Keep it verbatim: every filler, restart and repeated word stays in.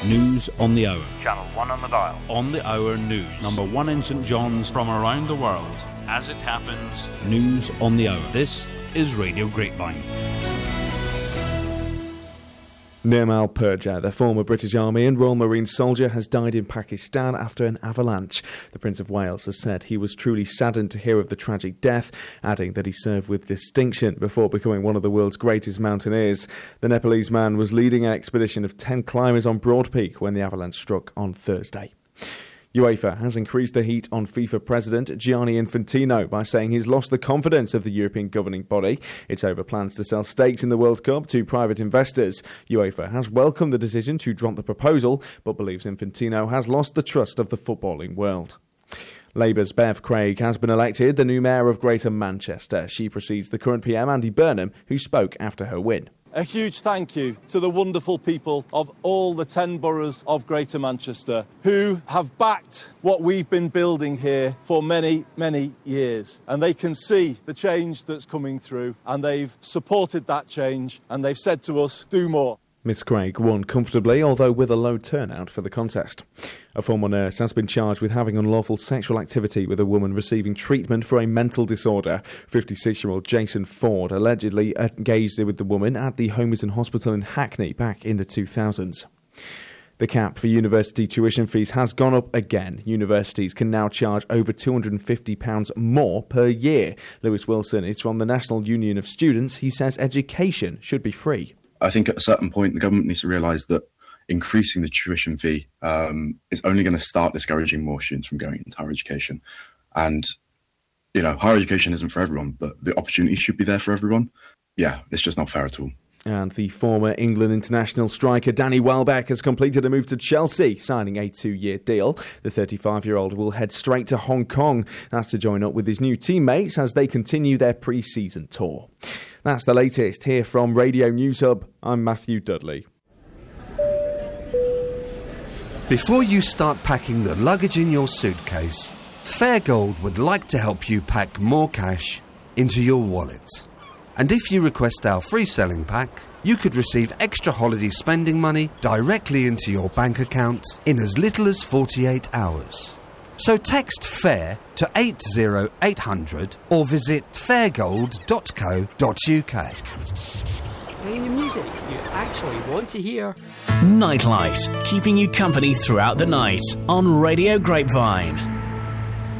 News on the hour. Channel one on the dial. On the hour news. Number one in St John's. From around the world. As it happens. News on the hour. This is Radio Grapevine. Nirmal Purja, the former British Army and Royal Marine soldier, has died in Pakistan after an avalanche. The Prince of Wales has said he was truly saddened to hear of the tragic death, adding that he served with distinction before becoming one of the world's greatest mountaineers. The Nepalese man was leading an expedition of ten climbers on Broad Peak when the avalanche struck on Thursday. UEFA has increased the heat on FIFA president Gianni Infantino by saying he's lost the confidence of the European governing body. It's over plans to sell stakes in the World Cup to private investors. UEFA has welcomed the decision to drop the proposal, but believes Infantino has lost the trust of the footballing world. Labour's Bev Craig has been elected the new mayor of Greater Manchester. She precedes the current P M Andy Burnham, who spoke after her win. A huge thank you to the wonderful people of all the ten boroughs of Greater Manchester who have backed what we've been building here for many, many years. And they can see the change that's coming through, and they've supported that change, and they've said to us, do more. Miss Craig won comfortably, although with a low turnout for the contest. A former nurse has been charged with having unlawful sexual activity with a woman receiving treatment for a mental disorder. fifty-six-year-old Jason Ford allegedly engaged with the woman at the Homerton Hospital in Hackney back in the two thousands. The cap for university tuition fees has gone up again. Universities can now charge over two hundred fifty pounds more per year. Lewis Wilson is from the National Union of Students. He says education should be free. I think at a certain point the government needs to realise that increasing the tuition fee um, is only going to start discouraging more students from going into higher education. And, you know, higher education isn't for everyone, but the opportunity should be there for everyone. Yeah, it's just not fair at all. And the former England international striker Danny Welbeck has completed a move to Chelsea, signing a two-year deal. The thirty-five-year-old will head straight to Hong Kong. That's to join up with his new teammates as they continue their pre-season tour. That's the latest here from Radio News Hub. I'm Matthew Dudley. Before you start packing the luggage in your suitcase, Fairgold would like to help you pack more cash into your wallet. And if you request our free selling pack, you could receive extra holiday spending money directly into your bank account in as little as forty-eight hours. So text FAIR to eight zero eight hundred or visit fairgold dot co dot uk. Playing the music you actually want to hear. Nightlight, keeping you company throughout the night on Radio Grapevine.